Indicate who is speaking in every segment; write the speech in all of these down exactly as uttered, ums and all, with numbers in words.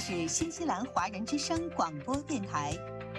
Speaker 1: 是新西兰华人之声广播电台。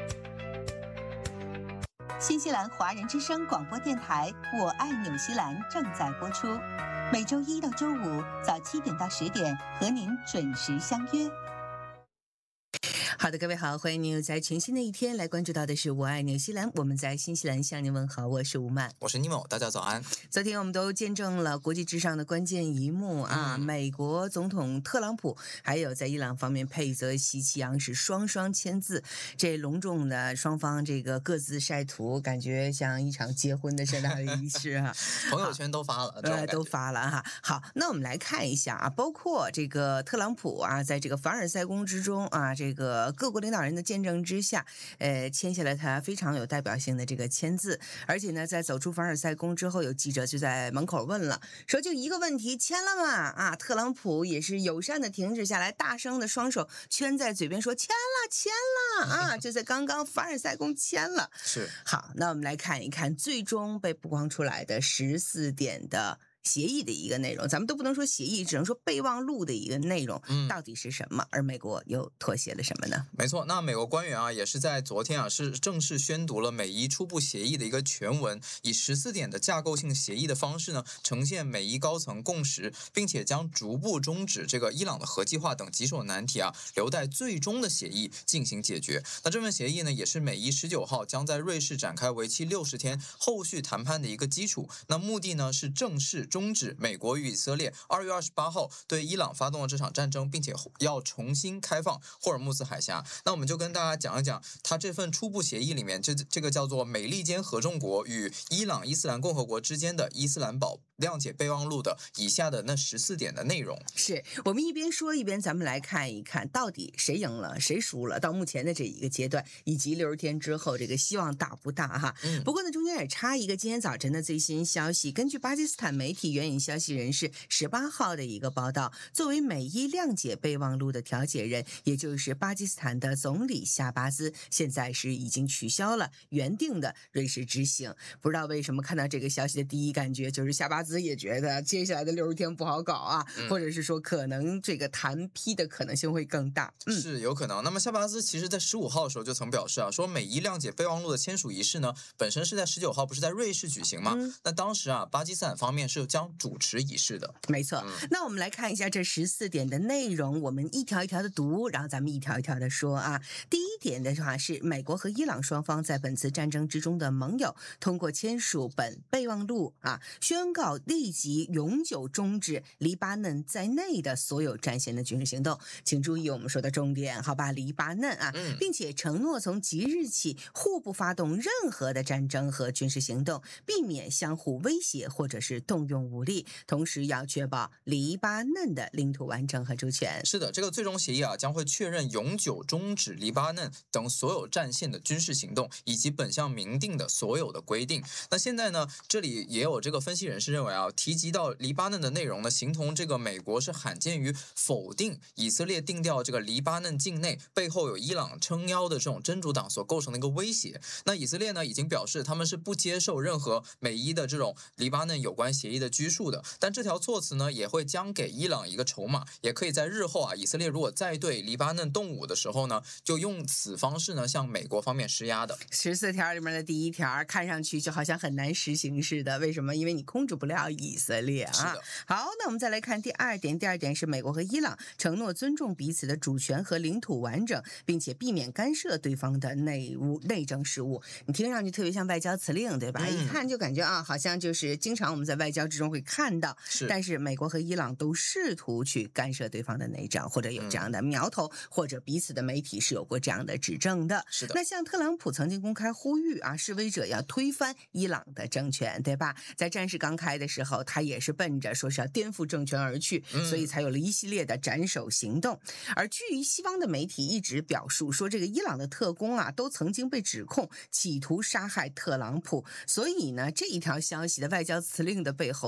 Speaker 1: 新西兰华人之声广播电台《我爱纽西兰》正在播出，每周一到周五早七点到十点和您准时相约。好的，各位好，欢迎您又在全新的一天来关注到的是我爱纽西兰，我们在新西兰向您问好，我是吴曼，
Speaker 2: 我是尼莫，大家早安。
Speaker 1: 昨天我们都见证了国际之上的关键一幕啊，嗯、美国总统特朗普还有在伊朗方面佩泽西奇扬是双双签字，这隆重的双方这个各自晒图，感觉像一场结婚的盛大的仪式啊，
Speaker 2: 朋友圈都发了，
Speaker 1: 呃，都发了哈。好，那我们来看一下啊，包括这个特朗普啊，在这个凡尔赛宫之中啊，这个各国领导人的见证之下，呃，签下了他非常有代表性的这个签字。而且呢，在走出凡尔赛宫之后，有记者就在门口问了，说就一个问题，签了吗？啊，特朗普也是友善的停止下来，大声的双手圈在嘴边说签了，签了啊，就在刚刚凡尔赛宫签了。
Speaker 2: 是。
Speaker 1: 好，那我们来看一看最终被曝光出来的十四点的协议的一个内容，咱们都不能说协议，只能说备忘录的一个内容，嗯，到底是什么？而美国又妥协了什么呢？
Speaker 2: 没错，那美国官员啊，也是在昨天啊，是正式宣读了美伊初步协议的一个全文，以十四点的架构性协议的方式呢，呈现美伊高层共识，并且将逐步终止这个伊朗的核计划等棘手难题啊，留待最终的协议进行解决。那这份协议呢，也是美伊十九号将在瑞士展开为期六十天后续谈判的一个基础。那目的呢，是正式终止美国与以色列二月二十八号对伊朗发动的这场战争，并且要重新开放霍尔木兹海峡。那我们就跟大家讲一讲，它这份初步协议里面，这这个叫做美利坚合众国与伊朗伊斯兰共和国之间的伊斯兰堡谅解备忘录的以下的那十四点的内容。
Speaker 1: 是我们一边说一边咱们来看一看，到底谁赢了谁输了，到目前的这一个阶段，以及六十天之后这个希望大不大哈？嗯、不过呢，中间也插一个今天早晨的最新消息，根据巴基斯坦媒体援引消息人士十八号的一个报道，作为美伊谅解备忘录的调解人，也就是巴基斯坦的总理夏巴兹，现在是已经取消了原定的瑞士之行。不知道为什么看到这个消息的第一感觉就是夏巴兹也觉得接下来的六十天不好搞啊，嗯、或者是说可能这个谈批的可能性会更大。
Speaker 2: 嗯、是有可能。那么夏巴兹其实在十五号的时候就曾表示啊，说美伊谅解备忘录的签署仪式呢，本身是在十九号不是在瑞士举行吗？嗯、那当时啊，巴基斯坦方面是将主持仪式的。
Speaker 1: 没错。嗯、那我们来看一下这十四点的内容，我们一条一条的读，然后咱们一条一条的说啊。第一点的话是美国和伊朗双方在本次战争之中的盟友通过签署本备忘录啊，宣告立即永久终止黎巴嫩在内的所有战线的军事行动。请注意我们说的重点，好吧，黎巴嫩啊，嗯、并且承诺从即日起互不发动任何的战争和军事行动，避免相互威胁或者是动用武力，同时要确保黎巴嫩的领土完整和主权。
Speaker 2: 是的，这个最终协议啊，将会确认永久终止黎巴嫩等所有战线的军事行动，以及本项明定的所有的规定。那现在呢，这里也有这个分析人士认为啊，提及到黎巴嫩的内容呢，形同这个美国是罕见于否定以色列定调这个黎巴嫩境内背后有伊朗撑腰的这种真主党所构成的一个威胁。那以色列呢，已经表示他们是不接受任何美伊的这种黎巴嫩有关协议的拘束的，但这条措辞呢，也会将给伊朗一个筹码，也可以在日后啊，以色列如果再对黎巴嫩动武的时候呢，就用此方式呢向美国方面施压的。
Speaker 1: 十四条里面的第一条看上去就好像很难实行似的，为什么？因为你控制不了以色列啊。好，那我们再来看第二点，第二点是美国和伊朗承诺尊重彼此的主权和领土完整，并且避免干涉对方的内务内政事务。你听上去特别像外交辞令，对吧？嗯、一看就感觉啊，好像就是经常我们在外交之中会看到，
Speaker 2: 是
Speaker 1: 但是美国和伊朗都试图去干涉对方的内政，或者有这样的苗头，嗯、或者彼此的媒体是有过这样的指证的。
Speaker 2: 是的。
Speaker 1: 那像特朗普曾经公开呼吁啊，示威者要推翻伊朗的政权，对吧？在战事刚开的时候，他也是奔着说是要颠覆政权而去，嗯、所以才有了一系列的斩首行动。而据于西方的媒体一直表述说，这个伊朗的特工啊，都曾经被指控企图杀害特朗普，所以呢，这一条消息的外交辞令的背后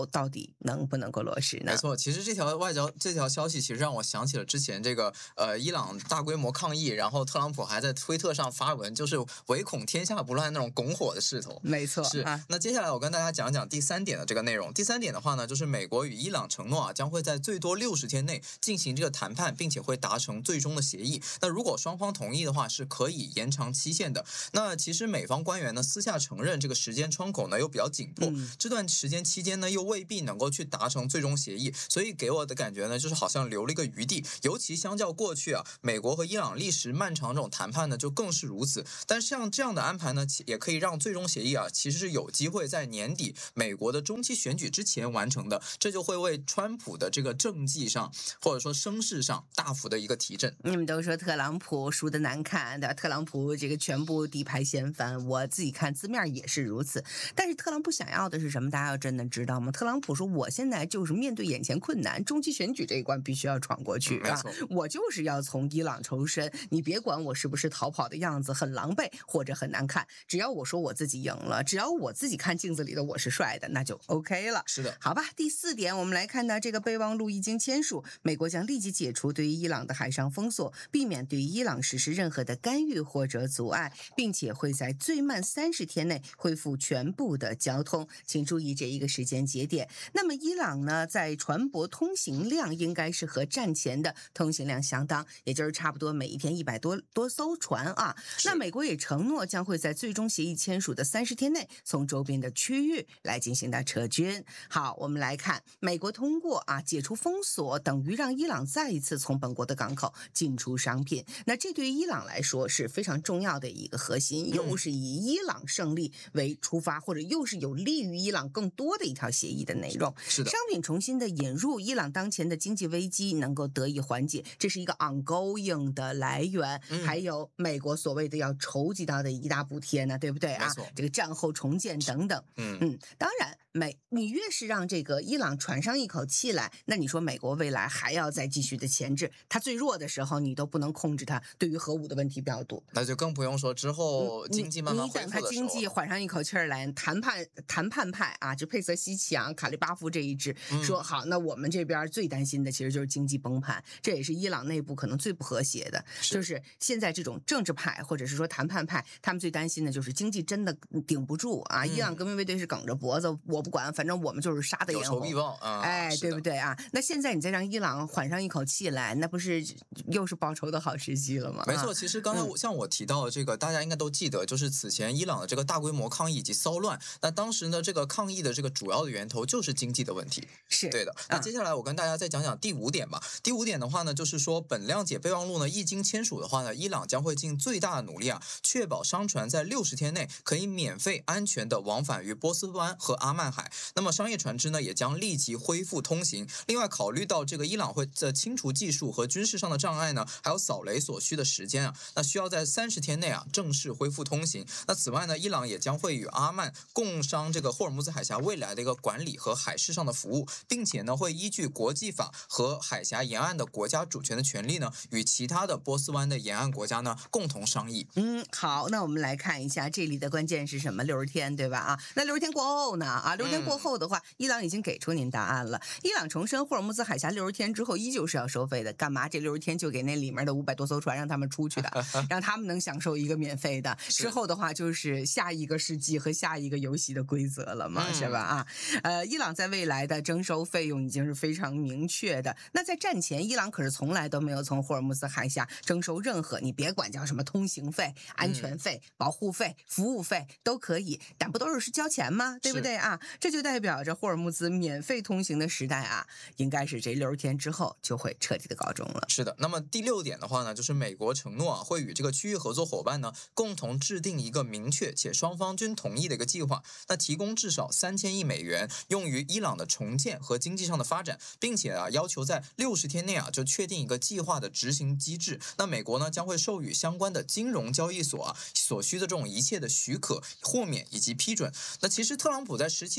Speaker 1: 头到底能不能够落实呢？
Speaker 2: 没错，其实这条外交这条消息其实让我想起了之前这个呃伊朗大规模抗议，然后特朗普还在推特上发文，就是唯恐天下不乱那种拱火的势头。
Speaker 1: 没错，
Speaker 2: 是。
Speaker 1: 啊、
Speaker 2: 那接下来我跟大家讲讲第三点的这个内容。第三点的话呢，就是美国与伊朗承诺啊，将会在最多六十天内进行这个谈判，并且会达成最终的协议。那如果双方同意的话，是可以延长期限的。那其实美方官员呢私下承认，这个时间窗口呢又比较紧迫，
Speaker 1: 嗯、
Speaker 2: 这段时间期间呢又未必能够去达成最终协议，所以给我的感觉呢就是好像留了一个余地。尤其相较过去啊，美国和伊朗历时漫长这种谈判呢就更是如此。但是像这样的安排呢，也可以让最终协议啊其实是有机会在年底美国的中期选举之前完成的，这就会为川普的这个政绩上或者说声势上大幅的一个提振。
Speaker 1: 你们都说特朗普输的难看的，特朗普这个全部底牌掀翻，我自己看字面也是如此。但是特朗普想要的是什么？大家要真的知道吗？特朗普说，我现在就是面对眼前困难，中期选举这一关必须要闯过去、嗯、啊！我就是要从伊朗抽身，你别管我是不是逃跑的样子很狼狈或者很难看，只要我说我自己赢了，只要我自己看镜子里的我是帅的，那就 OK 了。
Speaker 2: 是的，
Speaker 1: 好吧。第四点，我们来看到这个备忘录一经签署，美国将立即解除对于伊朗的海上封锁，避免对于伊朗实施任何的干预或者阻碍，并且会在最慢三十天内恢复全部的交通。请注意这一个时间节点。那么伊朗呢，在船舶通行量应该是和战前的通行量相当，也就是差不多每一天一百多多艘船啊。那美国也承诺将会在最终协议签署的三十天内，从周边的区域来进行的撤军。好，我们来看，美国通过啊解除封锁，等于让伊朗再一次从本国的港口进出商品。那这对于伊朗来说是非常重要的一个核心，又是以伊朗胜利为出发，或者又是有利于伊朗更多的一条协议的内容。
Speaker 2: 是的，
Speaker 1: 商品重新的引入，伊朗当前的经济危机能够得以缓解，这是一个 ongoing 的来源。嗯、还有美国所谓的要筹集到的一大补贴呢，对不对啊？这个战后重建等等。嗯嗯，当然。美，你越是让这个伊朗喘上一口气来，那你说美国未来还要再继续的钳制，它最弱的时候你都不能控制它，对于核武的问题比较多，
Speaker 2: 那就更不用说之后经济慢慢恢复的时候，
Speaker 1: 你等它经济缓上一口气儿来，谈判谈判派啊，就佩泽西奇昂、卡利巴夫这一支、嗯、说好，那我们这边最担心的其实就是经济崩盘，这也是伊朗内部可能最不和谐的，是就是现在这种政治派或者是说谈判派，他们最担心的就是经济真的顶不住啊！嗯、伊朗革命卫队是梗着脖子，我不管，反正我们就是杀的眼红，
Speaker 2: 有仇必报啊！
Speaker 1: 哎，对不对啊？那现在你再让伊朗缓上一口气来，那不是又是报仇的好时机了吗？
Speaker 2: 没错，其实刚才我、嗯、像我提到的这个，大家应该都记得，就是此前伊朗的这个大规模抗议以及骚乱，那当时呢，这个抗议的这个主要的源头就是经济的问题，
Speaker 1: 是
Speaker 2: 对的。那接下来我跟大家再讲讲第五点吧。嗯、第五点的话呢，就是说本谅解备忘录呢一经签署的话呢，伊朗将会尽最大的努力啊，确保商船在六十天内可以免费安全的往返于波斯湾和阿曼海。那么商业船只呢也将立即恢复通行。另外，考虑到这个伊朗会在清除技术和军事上的障碍呢，还有扫雷所需的时间啊，那需要在三十天内啊正式恢复通行。那此外呢，伊朗也将会与阿曼共商这个霍尔木兹海峡未来的一个管理和海事上的服务，并且呢会依据国际法和海峡沿岸的国家主权的权利呢，与其他的波斯湾的沿岸国家呢共同商议。
Speaker 1: 嗯，好，那我们来看一下这里的关键是什么？六十天，对吧？啊，那六十天过后呢？啊，六十天过后的话，嗯、伊朗已经给出您答案了。伊朗重申霍尔木兹海峡六十天之后依旧是要收费的，干嘛？这六十天就给那里面的五百多艘船让他们出去的，让他们能享受一个免费的。之后的话就是下一个世纪和下一个游戏的规则了嘛，嗯、是吧？啊，呃，伊朗在未来的征收费用已经是非常明确的。那在战前，伊朗可是从来都没有从霍尔木兹海峡征收任何，你别管叫什么通行费、安全费、嗯、保护费、服务费都可以，但不都是交钱吗？对不对啊？这就代表着霍尔木兹免费通行的时代啊，应该是这六十天之后就会彻底的告终了。
Speaker 2: 是的，那么第六点的话呢，就是美国承诺啊，会与这个区域合作伙伴呢，共同制定一个明确且双方均同意的一个计划，那提供至少三千亿美元，用于伊朗的重建和经济上的发展，并且啊，要求在六十天内啊，就确定一个计划的执行机制。那美国呢，将会授予相关的金融交易所啊，所需的这种一切的许可、豁免以及批准。那其实特朗普在十七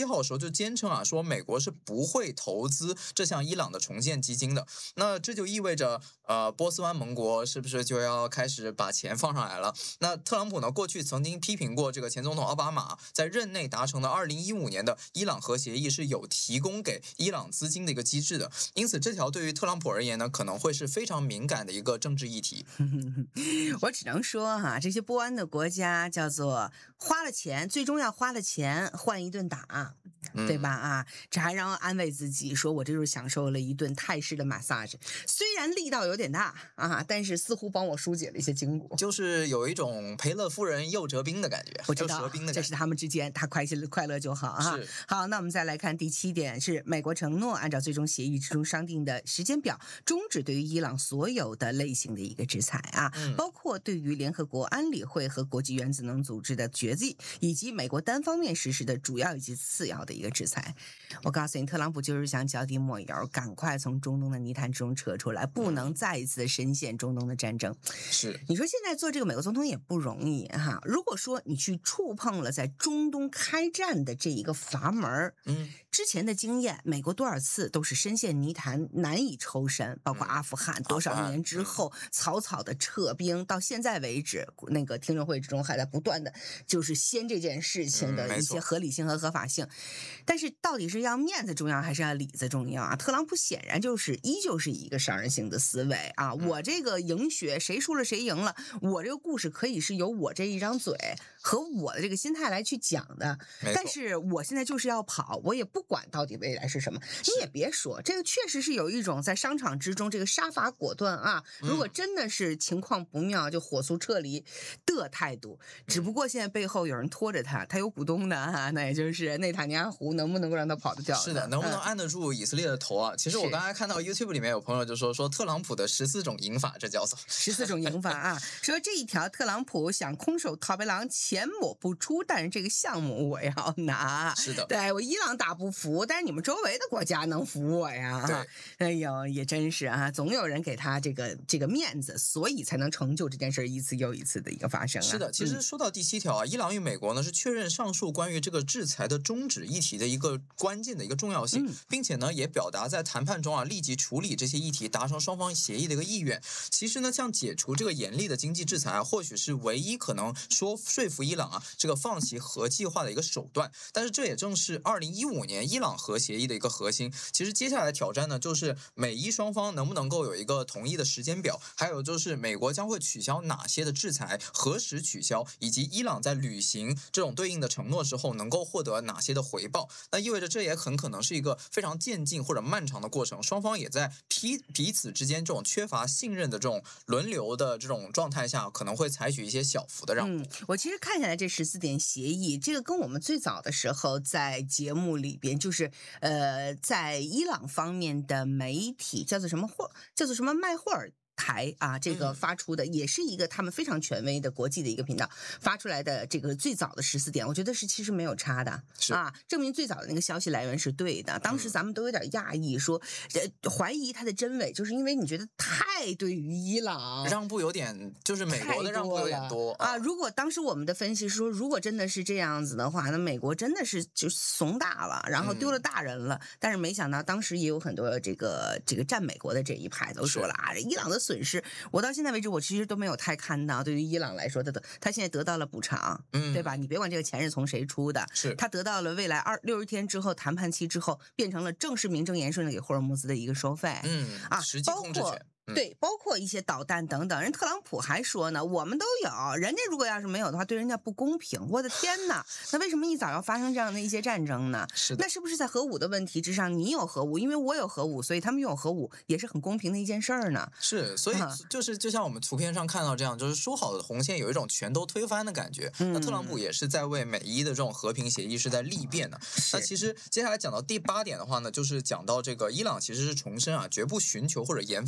Speaker 2: 七号的时候就坚称啊，说美国是不会投资这项伊朗的重建基金的。那这就意味着，呃，波斯湾盟国是不是就要开始把钱放上来了？那特朗普呢，过去曾经批评过这个前总统奥巴马在任内达成的二零一五年的伊朗核协议是有提供给伊朗资金的一个机制的，因此这条对于特朗普而言呢，可能会是非常敏感的一个政治议题。
Speaker 1: 我只能说哈，这些波湾的国家叫做花了钱，最终要花了钱换一顿打。对吧？啊，这还让安慰自己说，我这就是享受了一顿泰式的 massage， 虽然力道有点大啊，但是似乎帮我疏解了一些筋骨，
Speaker 2: 就是有一种赔了夫人又折兵的感觉。
Speaker 1: 我知道，这是他们之间，他快心快乐就好啊。好，那我们再来看第七点，是美国承诺按照最终协议之中商定的时间表，终止对于伊朗所有的类型的一个制裁啊，嗯、包括对于联合国安理会和国际原子能组织的决议，以及美国单方面实施的主要以及次要的一个制裁。我告诉你，特朗普就是想脚底抹油，赶快从中东的泥潭之中撤出来，不能再一次深陷中东的战争。
Speaker 2: 是，
Speaker 1: 你说现在做这个美国总统也不容易哈。如果说你去触碰了在中东开战的这一个阀门，嗯，之前的经验，美国多少次都是深陷泥潭难以抽身，包括阿富汗、嗯、多少年之后、嗯、草草的撤兵，到现在为止，那个听证会之中还在不断的就是掀这件事情的一些合理性和合法性。嗯、但是到底是要面子重要还是要里子重要啊？特朗普显然就是依旧是一个商人性的思维啊！嗯、我这个赢血谁输了谁赢了，我这个故事可以是由我这一张嘴和我的这个心态来去讲的，但是我现在就是要跑，我也不管到底未来是什么。你也别说，这个确实是有一种在商场之中这个杀伐果断啊，如果真的是情况不妙就火速撤离的态度。只不过现在背后有人拖着他，他有股东的啊，那也就是内塔尼亚胡能不能够让他跑得掉？
Speaker 2: 是的，能不能按得住以色列的头啊？嗯、其实我刚才看到 YouTube 里面有朋友就说说特朗普的十四种赢法，这叫做
Speaker 1: 十四种赢法啊，说这一条特朗普想空手套白狼，钱抹不出，但是这个项目我要拿。
Speaker 2: 是的，
Speaker 1: 对我伊朗打不服，但是你们周围的国家能服我呀？
Speaker 2: 对，
Speaker 1: 哎呦，也真是啊，总有人给他这个这个面子，所以才能成就这件事一次又一次的一个发生啊。
Speaker 2: 是的，其实说到第七条啊，嗯、伊朗与美国呢是确认上述关于这个制裁的终止议题的一个关键的一个重要性，嗯、并且呢也表达在谈判中啊立即处理这些议题，达成双方协议的一个意愿。其实呢，像解除这个严厉的经济制裁啊，或许是唯一可能说说服伊朗啊这个放弃核计划的一个手段。但是这也正是二零一五年伊朗核协议的一个核心。其实接下来的挑战呢，就是美伊双方能不能够有一个统一的时间表，还有就是美国将会取消哪些的制裁，何时取消，以及伊朗在履行这种对应的承诺之后能够获得哪些的回报。那意味着这也很可能是一个非常渐进或者漫长的过程，双方也在彼彼此之间这种缺乏信任的这种轮流的这种状态下，可能会采取一些小幅的让步。
Speaker 1: 嗯，我其实看下来这十四点协议，这个跟我们最早的时候在节目里边，就是呃，在伊朗方面的媒体叫做什么霍，叫做什么麦霍尔台啊，这个发出的、嗯、也是一个他们非常权威的国际的一个频道发出来的这个最早的十四点，我觉得是其实没有差的啊，证明最早的那个消息来源是对的。当时咱们都有点讶异，说呃怀疑它的真伪，就是因为你觉得太对于伊朗
Speaker 2: 让步有点，就是美国的让步有点多
Speaker 1: 啊。如果当时我们的分析是说，如果真的是这样子的话，那美国真的是就怂大了，然后丢了大人了。嗯、但是没想到当时也有很多这个这个站美国的这一派都说了啊，伊朗的损失，我到现在为止我其实都没有太看到，对于伊朗来说，他的他现在得到了补偿，嗯，对吧？你别管这个钱是从谁出的，
Speaker 2: 是
Speaker 1: 他得到了未来二六十天之后谈判期之后变成了正式名正言顺的给霍尔木兹的一个收费，
Speaker 2: 嗯
Speaker 1: 啊，
Speaker 2: 实际控制权。
Speaker 1: 对，包括一些导弹等等，人特朗普还说呢，我们都有，人家如果要是没有的话，对人家不公平。我的天哪，那为什么一早要发生这样的一些战争呢？
Speaker 2: 是的，
Speaker 1: 那是不是在核武的问题之上，你有核武，因为我有核武，所以他们拥有核武也是很公平的一件事儿呢？
Speaker 2: 是，所以就是就像我们图片上看到这样，就是说好的红线有一种全都推翻的感觉。嗯、那特朗普也是在为美伊的这种和平协议是在力辩的。那其实接下来讲到第八点的话呢，就是讲到这个伊朗其实是重申啊，绝不寻求或者研发核武。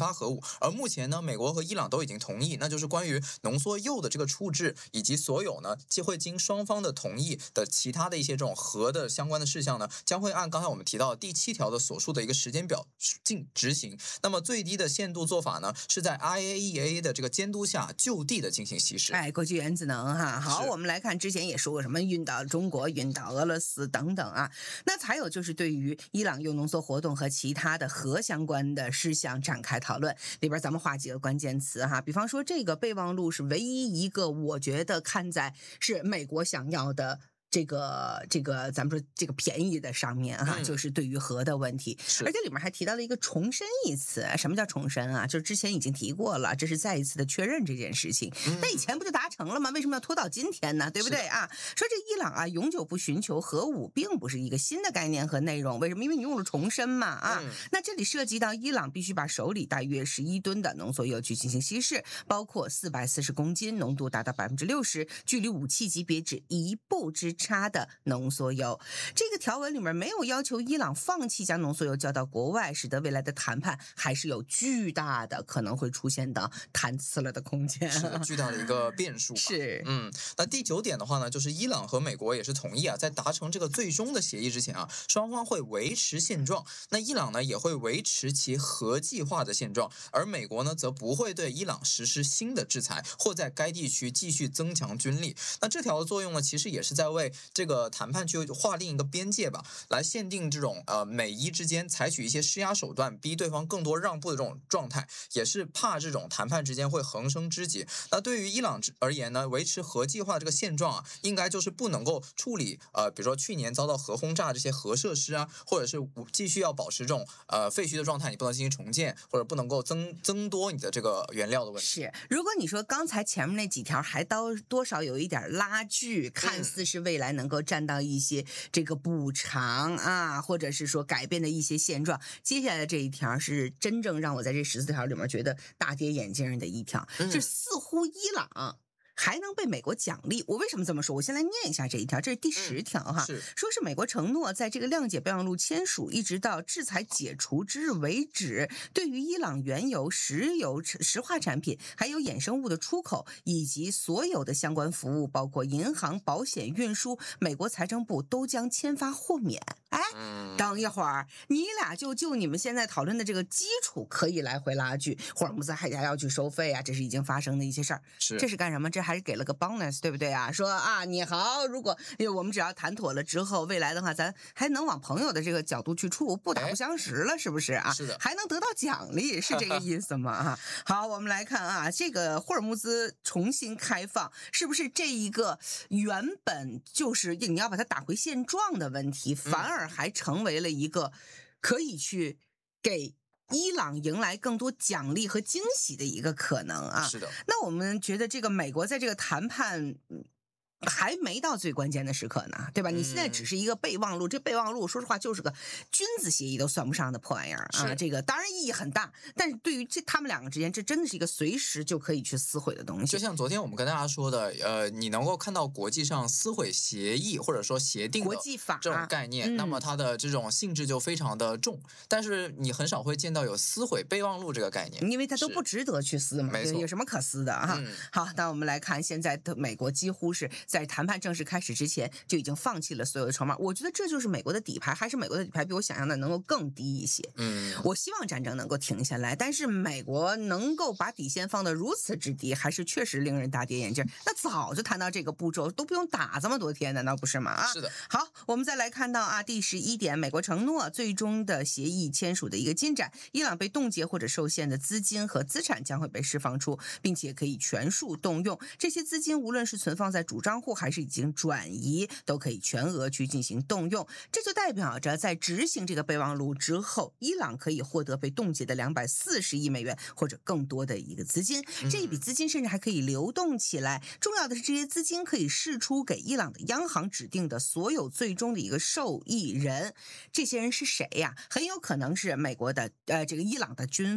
Speaker 2: 而目前呢，美国和伊朗都已经同意，那就是关于浓缩铀的这个处置，以及所有呢既会经双方的同意的其他的一些这种核的相关的事项呢，将会按刚才我们提到的第七条的所述的一个时间表进执行。那么最低的限度做法呢，是在 I A E A 的这个监督下就地的进行稀释。
Speaker 1: 哎，国际原子能哈，好，我们来看之前也说过什么运到中国、运到俄罗斯等等啊。那还有就是对于伊朗铀浓缩活动和其他的核相关的事项展开讨论，里边咱们画几个关键词哈，比方说这个备忘录是唯一一个我觉得看在是美国想要的。这个这个，咱们说这个便宜的上面哈、啊，就是对于核的问题，而且里面还提到了一个重申一词。什么叫重申啊？就是之前已经提过了，这是再一次的确认这件事情。那以前不就达成了吗？为什么要拖到今天呢？对不对啊？说这伊朗啊，永久不寻求核武，并不是一个新的概念和内容。为什么？因为你用了重申嘛啊。嗯、那这里涉及到伊朗必须把手里大约十一吨的浓缩铀去进行稀释，包括四百四十公斤，浓度达到百分之六十，距离武器级别只一步之差。差的浓缩铀，这个条文里面没有要求伊朗放弃将浓缩铀交到国外，使得未来的谈判还是有巨大的可能会出现的谈次了的空间，
Speaker 2: 是的，巨大的一个变数。
Speaker 1: 是，
Speaker 2: 嗯，那第九点的话呢，就是伊朗和美国也是同意啊，在达成这个最终的协议之前啊，双方会维持现状。那伊朗呢也会维持其核计划的现状，而美国呢则不会对伊朗实施新的制裁，或在该地区继续增强军力。那这条的作用呢，其实也是在为这个谈判去划定一个边界吧，来限定这种呃美伊之间采取一些施压手段，逼对方更多让步的这种状态，也是怕这种谈判之间会横生枝节。那对于伊朗而言呢，维持核计划这个现状啊，应该就是不能够处理呃，比如说去年遭到核轰炸这些核设施啊，或者是继续要保持这种呃废墟的状态，你不能进行重建，或者不能够增增多你的这个原料的问题。
Speaker 1: 是，如果你说刚才前面那几条还到多少有一点拉锯，看似是未来能够占到一些这个补偿啊，或者是说改变的一些现状，接下来这一条是真正让我在这十四条里面觉得大跌眼镜的一条，嗯、就似乎伊朗还能被美国奖励。我为什么这么说？我先来念一下这一条，这是第十条哈，
Speaker 2: 嗯、是
Speaker 1: 说是美国承诺在这个谅解备忘录签署一直到制裁解除之日为止，对于伊朗原油、石油、石化产品还有衍生物的出口以及所有的相关服务，包括银行、保险、运输，美国财政部都将签发豁免。哎，等一会儿，你俩就就你们现在讨论的这个基础可以来回拉锯，霍尔木兹海峡要去收费啊，这是已经发生的一些事儿。
Speaker 2: 是，
Speaker 1: 这是干什么？这还是给了个 bonus， 对不对啊？说啊，你好，如果因为我们只要谈妥了之后，未来的话，咱还能往朋友的这个角度去处，不打不相识了，是不是啊？
Speaker 2: 是的，
Speaker 1: 还能得到奖励，是这个意思吗？啊，好，我们来看啊，这个霍尔木兹重新开放，是不是这一个原本就是你要把它打回现状的问题，反而还成为了一个可以去给伊朗迎来更多奖励和惊喜的一个可能啊。
Speaker 2: 是的。
Speaker 1: 那我们觉得这个美国在这个谈判还没到最关键的时刻呢，对吧？你现在只是一个备忘录，嗯、这备忘录说实话就是个君子协议都算不上的破玩意儿啊。这个当然意义很大，但是对于这他们两个之间，这真的是一个随时就可以去撕毁的东西。
Speaker 2: 就像昨天我们跟大家说的，呃，你能够看到国际上撕毁协议或者说协定的
Speaker 1: 国际法
Speaker 2: 这种概念，
Speaker 1: 嗯、
Speaker 2: 那么它的这种性质就非常的重，但是你很少会见到有撕毁备忘录这个概念，
Speaker 1: 因为它都不值得去撕嘛，
Speaker 2: 没错，
Speaker 1: 有什么可撕的啊？嗯、好，那我们来看，现在的美国几乎是在谈判正式开始之前就已经放弃了所有的筹码，我觉得这就是美国的底牌，还是美国的底牌比我想象的能够更低一些。
Speaker 2: 嗯，
Speaker 1: 我希望战争能够停下来，但是美国能够把底线放得如此之低，还是确实令人大跌眼镜。那早就谈到这个步骤，都不用打这么多天，难道不是吗？啊，
Speaker 2: 是的。
Speaker 1: 好，我们再来看到啊，第十一点，美国承诺最终的协议签署的一个进展，伊朗被冻结或者受限的资金和资产将会被释放出，并且可以全数动用。这些资金无论是存放在主账户还是已经转移，都可以全额去进行动用。这就代表着在执行这个备忘录之后，伊朗可以获得被冻结的两百四十亿美元或者更多的一个资金。这一笔资金甚至还可以流动起来。重要的是，这些资金可以释出给伊朗的央行指定的所有最终的一个受益人。这些人是谁呀？很有可能是美国的呃这个伊朗的军方。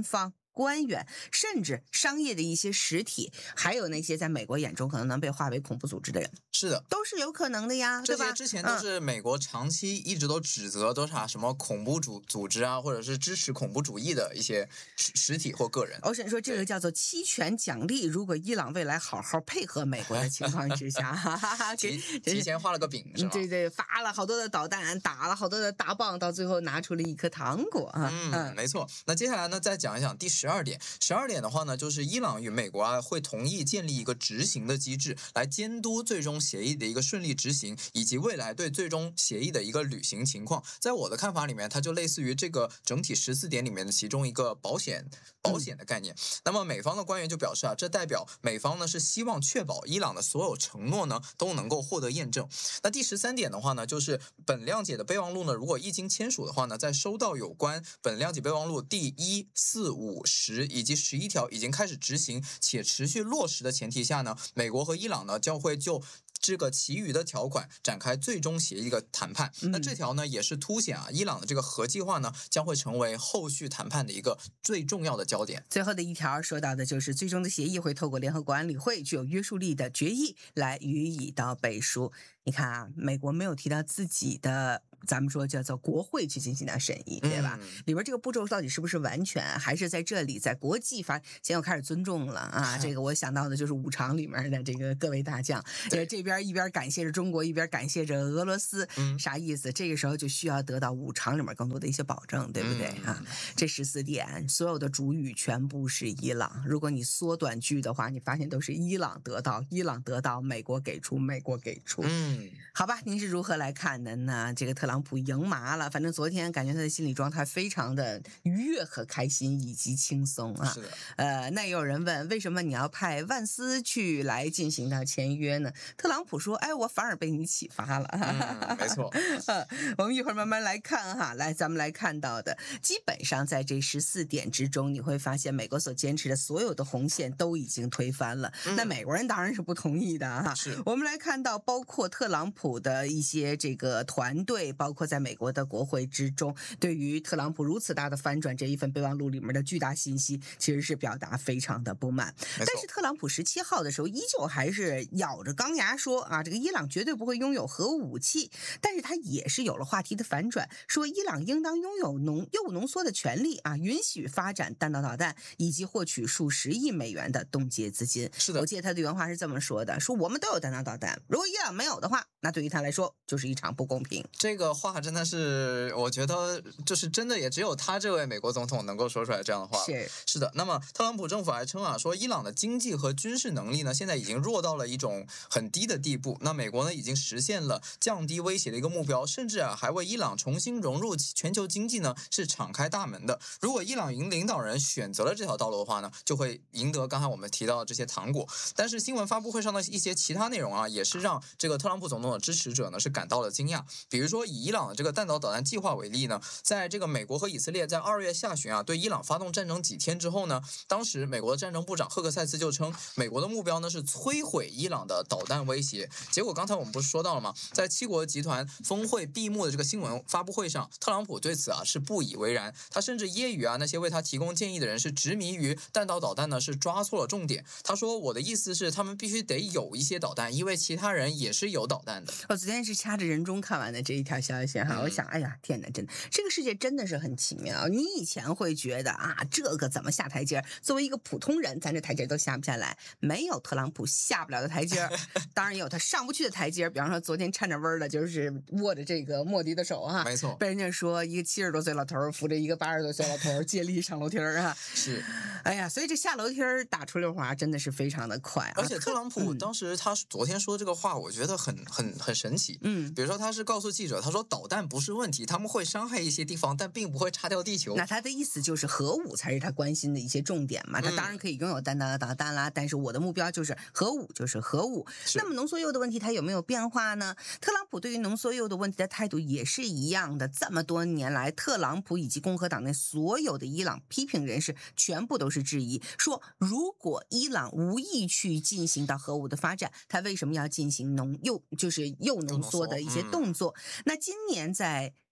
Speaker 1: 官员，甚至商业的一些实体，还有那些在美国眼中可能能被划为恐怖组织的人，
Speaker 2: 是的，
Speaker 1: 都是有可能的呀，对吧？
Speaker 2: 这些之前都是美国长期一直都指责都是啥什么恐怖组组织啊，或者是支持恐怖主义的一些实实体或个人。
Speaker 1: 欧审说这个叫做期权奖励，如果伊朗未来好好配合美国的情况之下，哈哈哈，
Speaker 2: 提提前画了个饼是吧？
Speaker 1: 对对，发了好多的导弹，打了好多的大棒，到最后拿出了一颗糖果啊。
Speaker 2: 嗯，嗯没错。那接下来呢，再讲一讲第十二点。十二点的话呢，就是伊朗与美国啊会同意建立一个执行的机制，来监督最终协议的一个顺利执行，以及未来对最终协议的一个履行情况。在我的看法里面，它就类似于这个整体十四点里面的其中一个保险保险的概念。嗯、那么美方的官员就表示啊，这代表美方呢是希望确保伊朗的所有承诺呢都能够获得验证。那第十三点的话呢，就是本谅解的备忘录呢，如果一经签署的话呢，在收到有关本谅解备忘录第一、四、五、十以及十一条已经开始执行且持续落实的前提下呢，美国和伊朗呢将会就这个其余的条款展开最终协议的谈判。嗯、那这条呢也是凸显啊，伊朗的这个核计划呢将会成为后续谈判的一个最重要的焦点。
Speaker 1: 最后的一条说到的就是最终的协议会透过联合国安理会具有约束力的决议来予以到背书。你看啊，美国没有提到自己的咱们说叫做国会去进行的审议，对吧？嗯、里边这个步骤到底是不是完全，还是在这里在国际法现在又开始尊重了啊？这个我想到的就是五常里面的这个各位大将，这这边一边感谢着中国，一边感谢着俄罗斯，嗯、啥意思？这个时候就需要得到五常里面更多的一些保证，对不对、嗯、啊？这十四点所有的主语全部是伊朗，如果你缩短句的话，你发现都是伊朗得到，伊朗得到，美国给出，美国给出。嗯。好吧，您是如何来看的呢？这个特朗普赢麻了，反正昨天感觉他的心理状态非常的愉悦和开心以及轻松啊。
Speaker 2: 是的。
Speaker 1: 呃，那也有人问，为什么你要派万斯去来进行到签约呢？特朗普说，哎，我反而被你启发了。
Speaker 2: 嗯，没错。
Speaker 1: 我们一会儿慢慢来看哈，来，咱们来看到的，基本上在这十四点之中，你会发现美国所坚持的所有的红线都已经推翻了。嗯、那美国人当然是不同意的哈。
Speaker 2: 是。
Speaker 1: 我们来看到，包括特朗普的一些这个团队，包括在美国的国会之中，对于特朗普如此大的反转这一份备忘录里面的巨大信息，其实是表达非常的不满。但是特朗普十七号的时候，依旧还是咬着钢牙说啊，这个伊朗绝对不会拥有核武器。但是他也是有了话题的反转，说伊朗应当拥有浓铀浓缩的权利啊，允许发展弹道导弹以及获取数十亿美元的冻结资金。
Speaker 2: 是的，
Speaker 1: 我记得他的原话是这么说的，说我们都有弹道导弹，如果伊朗没有的话，那对于他来说就是一场不公平。
Speaker 2: 这个话真的是，我觉得就是真的也只有他这位美国总统能够说出来这样的话。
Speaker 1: 是
Speaker 2: 是的。那么特朗普政府还称啊，说伊朗的经济和军事能力呢，现在已经弱到了一种很低的地步。那美国呢，已经实现了降低威胁的一个目标，甚至啊，还为伊朗重新融入全球经济呢是敞开大门的。如果伊朗领领导人选择了这条道路的话呢，就会赢得刚才我们提到的这些糖果。但是新闻发布会上的一些其他内容啊，也是让这个特朗普总统的支持者呢是感到了惊讶。比如说以伊朗的这个弹道导弹计划为例呢，在这个美国和以色列在二月下旬啊对伊朗发动战争几天之后呢，当时美国的战争部长赫克塞斯就称，美国的目标呢是摧毁伊朗的导弹威胁。结果刚才我们不是说到了吗？在七国集团峰会闭幕的这个新闻发布会上，特朗普对此啊是不以为然，他甚至揶揄啊那些为他提供建议的人是执迷于弹道导弹呢是抓错了重点。他说我的意思是他们必须得有一些导弹，因为其他人也是有导弹的。
Speaker 1: 我昨天是掐着人中看完的这一条消息哈，嗯、我想，哎呀，天哪，真的，这个世界真的是很奇妙。你以前会觉得啊，这个怎么下台阶？作为一个普通人，咱这台阶都下不下来。没有特朗普下不了的台阶，当然也有他上不去的台阶。比方说，昨天掺着味儿的，就是握着这个莫迪的手哈，
Speaker 2: 没错，
Speaker 1: 被人家说一个七十多岁老头扶着一个八十多岁老头借力上楼梯儿啊。
Speaker 2: 是，
Speaker 1: 哎呀，所以这下楼梯儿打出溜滑真的是非常的快、啊。
Speaker 2: 而且特朗普当时他昨天说这个话，我觉得很很很神奇。嗯，比如说他是告诉记者，他说导弹不是问题，他们会伤害一些地方，但并不会炸掉地球。
Speaker 1: 那他的意思就是核武才是他关心的一些重点嘛。他当然可以拥有弹道导弹啦，嗯、但是我的目标就是核武，就是核武。那么浓缩铀的问题它有没有变化呢？特朗普对于浓缩铀的问题的态度也是一样的。这么多年来，特朗普以及共和党内所有的伊朗批评人士全部都是质疑，说如果伊朗无意去进行到核武的发展，他为什么要进行浓铀就是铀浓缩的一些动作？嗯、那今年在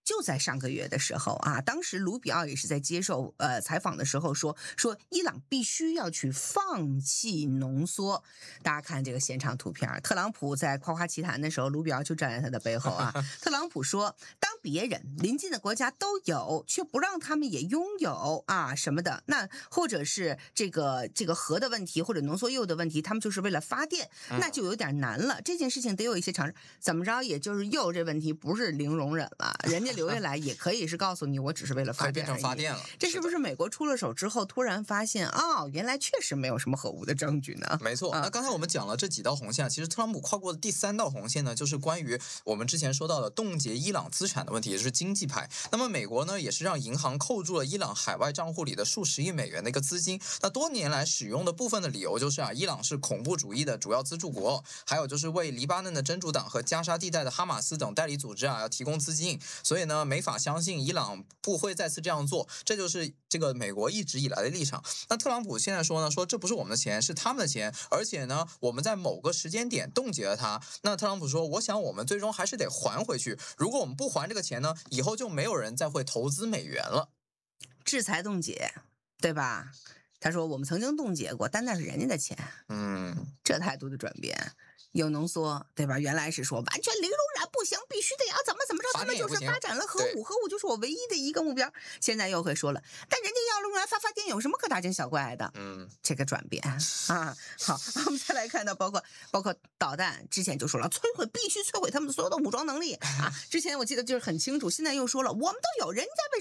Speaker 1: 就在上个月的时候啊，当时卢比奥也是在接受呃采访的时候说，说伊朗必须要去放弃浓缩。大家看这个现场图片，特朗普在夸夸其谈的时候，卢比奥就站在他的背后啊。特朗普说，当别人邻近的国家都有，却不让他们也拥有啊什么的，那或者是这个这个核的问题或者浓缩铀的问题，他们就是为了发电，那就有点难了。这件事情得有一些尝试，怎么着，也就是铀这问题不是零容忍了，人家留下来也可以是告诉你，我只是为了发电而已，
Speaker 2: 可以变成发电了。
Speaker 1: 这是不是美国出了手之后，突然发现哦，原来确实没有什么核武的证据呢？
Speaker 2: 没错。那刚才我们讲了这几道红线，其实特朗普跨过的第三道红线呢，就是关于我们之前说到的冻结伊朗资产的问题，也就是经济派。那么美国呢，也是让银行扣住了伊朗海外账户里的数十亿美元的一个资金。那多年来使用的部分的理由就是啊，伊朗是恐怖主义的主要资助国，还有就是为黎巴嫩的真主党和加沙地带的哈马斯等代理组织啊要提供资金，所以呢，没法相信伊朗不会再次这样做，这就是这个美国一直以来的立场。那特朗普现在说呢，说这不是我们的钱，是他们的钱，而且呢，我们在某个时间点冻结了它。那特朗普说，我想我们最终还是得还回去，如果我们不还这个钱呢，以后就没有人再会投资美元了。
Speaker 1: 制裁冻结，对吧？他说我们曾经冻结过，但那是人家的钱。
Speaker 2: 嗯，
Speaker 1: 这态度的转变，有浓缩，对吧？原来是说完全零容忍不行，必须得要怎么怎么着，他们就是发展了核武，核武就是我唯一的一个目标。现在又会说了，但人家要用来发发电，有什么可大惊小怪的？
Speaker 2: 嗯，
Speaker 1: 这个转变啊，好，我们再来看到包括包括导弹，之前就说了，摧毁必须摧毁他们所有的武装能力啊。之前我记得就是很清楚，现在又说了，我们都有，人家为